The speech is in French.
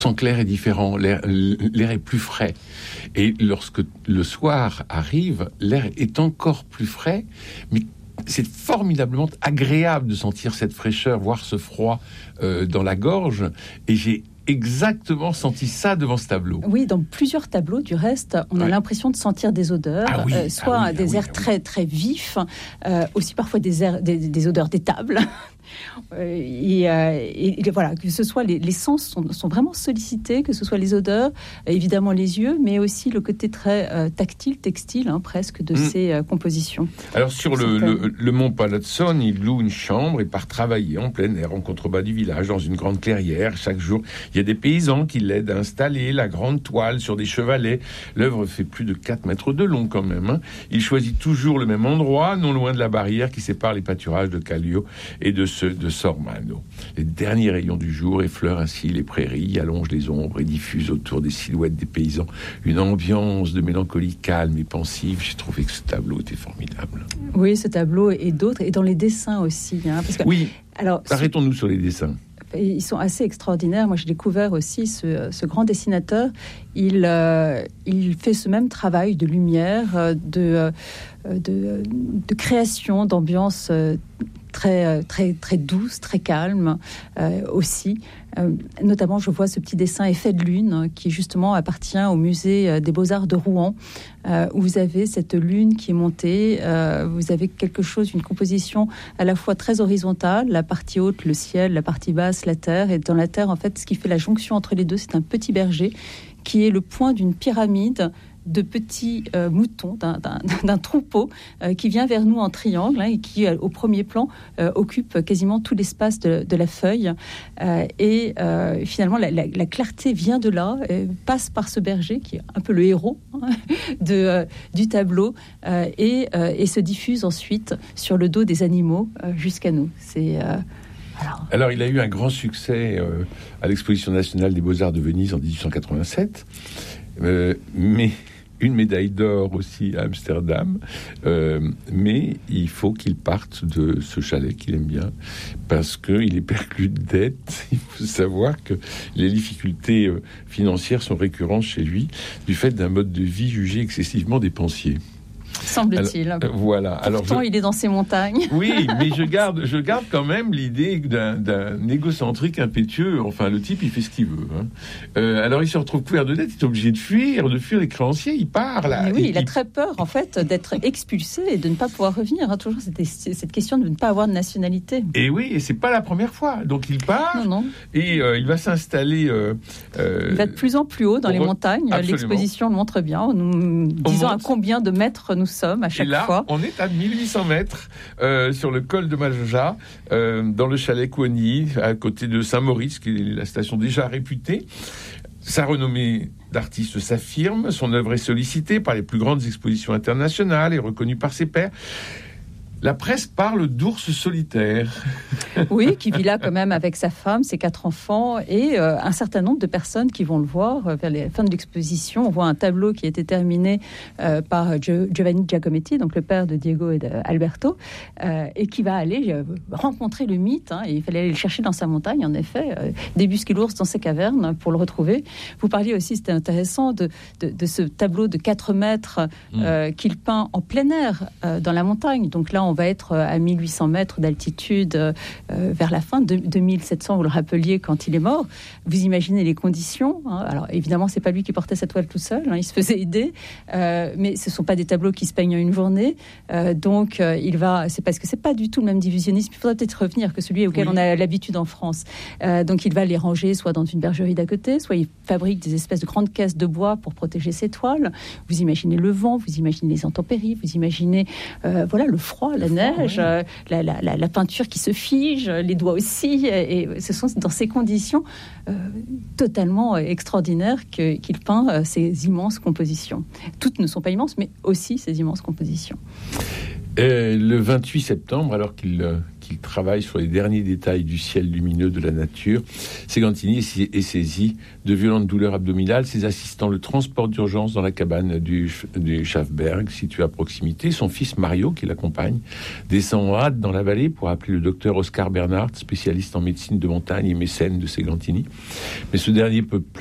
sang clair est différent, l'air est plus frais. Et lorsque le soir arrive, l'air est encore plus frais, mais c'est formidablement agréable de sentir cette fraîcheur, voir ce froid dans la gorge. Et j'ai exactement senti ça devant ce tableau. Oui, dans plusieurs tableaux, du reste, on a l'impression de sentir des odeurs, soit des airs très, très vifs, aussi parfois des odeurs d'étable. Et voilà, que ce soit les sens sont vraiment sollicités, que ce soit les odeurs, évidemment les yeux, mais aussi le côté très tactile, textile, presque de ces compositions. Alors sur le mont Palazzo, il loue une chambre et part travailler en plein air en contrebas du village, dans une grande clairière. Chaque jour, il y a des paysans qui l'aident à installer la grande toile sur des chevalets. L'œuvre fait plus de 4 mètres de long quand même. Il choisit toujours le même endroit, non loin de la barrière qui sépare les pâturages de Callio et de ceux de Sormano. Les derniers rayons du jour effleurent ainsi les prairies, allongent les ombres et diffusent autour des silhouettes des paysans une ambiance de mélancolie calme et pensive. J'ai trouvé que ce tableau était formidable. Oui, ce tableau et d'autres, et dans les dessins aussi. Parce que, oui, alors, arrêtons-nous sur les dessins. Ils sont assez extraordinaires. Moi, j'ai découvert aussi ce grand dessinateur. Il fait ce même travail de lumière, de création, d'ambiance très, très, très douce, très calme aussi. Notamment, je vois ce petit dessin Effet de lune qui justement appartient au musée des Beaux-Arts de Rouen, où vous avez cette lune qui est montée. Vous avez quelque chose, une composition à la fois très horizontale, la partie haute, le ciel, la partie basse, la terre. Et dans la terre, en fait, ce qui fait la jonction entre les deux, c'est un petit berger qui est le point d'une pyramide de petits moutons, d'un troupeau qui vient vers nous en triangle et qui, au premier plan, occupe quasiment tout l'espace de la feuille. Et finalement, la clarté vient de là, passe par ce berger qui est un peu le héros du tableau et se diffuse ensuite sur le dos des animaux jusqu'à nous. Alors, il a eu un grand succès à l'Exposition nationale des Beaux-Arts de Venise en 1887, mais une médaille d'or aussi à Amsterdam, mais il faut qu'il parte de ce chalet qu'il aime bien, parce qu'il est perclus de dettes. Il faut savoir que les difficultés financières sont récurrentes chez lui, du fait d'un mode de vie jugé excessivement dépensier. Semble-t-il. Voilà. Pourtant, il est dans ses montagnes. Oui, mais je garde quand même l'idée d'un égocentrique impétueux. Enfin, le type, il fait ce qu'il veut. Alors, il se retrouve couvert de dettes. Il est obligé de fuir les créanciers. Il part là. Mais oui, il a très peur, en fait, d'être expulsé et de ne pas pouvoir revenir. Toujours cette question de ne pas avoir de nationalité. Et oui, et c'est pas la première fois. Donc, il part. Non. Et il va s'installer. Il va de plus en plus haut dans les montagnes. Absolument. L'exposition le montre bien. Nous disons à combien de mètres nous sommes à chaque fois. On est à 1800 mètres sur le col de Majoja, dans le chalet Kouani, à côté de Saint-Maurice, qui est la station déjà réputée. Sa renommée d'artiste s'affirme, son œuvre est sollicitée par les plus grandes expositions internationales et reconnue par ses pairs. La presse parle d'ours solitaire. Oui, qui vit là quand même avec sa femme, ses 4 enfants et un certain nombre de personnes qui vont le voir vers la fin de l'exposition. On voit un tableau qui a été terminé par Giovanni Giacometti, donc le père de Diego et d'Alberto, et qui va aller rencontrer le mythe. Et il fallait aller le chercher dans sa montagne, en effet, débusquer l'ours dans ses cavernes pour le retrouver. Vous parliez aussi, c'était intéressant, de ce tableau de 4 mètres qu'il peint en plein air dans la montagne. Donc là, on va être à 1800 mètres d'altitude vers la fin, 2700, vous le rappeliez, quand il est mort. Vous imaginez les conditions. Alors, évidemment, c'est pas lui qui portait sa toile tout seul, il se faisait aider, mais ce sont pas des tableaux qui se peignent en une journée. Donc, c'est parce que c'est pas du tout le même divisionnisme. Il faudra peut-être revenir que celui auquel on a l'habitude en France. Donc, il va les ranger soit dans une bergerie d'à côté, soit il fabrique des espèces de grandes caisses de bois pour protéger ses toiles. Vous imaginez le vent, vous imaginez les intempéries, vous imaginez le froid, la neige, la peinture qui se fige, les doigts aussi, et ce sont dans ces conditions totalement extraordinaires qu'il peint ces immenses compositions. Toutes ne sont pas immenses, mais aussi ces immenses compositions. Le 28 septembre, alors qu'il qu'il travaille sur les derniers détails du ciel lumineux de la nature. Segantini est saisi de violentes douleurs abdominales. Ses assistants le transportent d'urgence dans la cabane du Schafberg, située à proximité. Son fils Mario, qui l'accompagne, descend en hâte dans la vallée pour appeler le docteur Oscar Bernhardt, spécialiste en médecine de montagne et mécène de Segantini. Mais ce dernier peut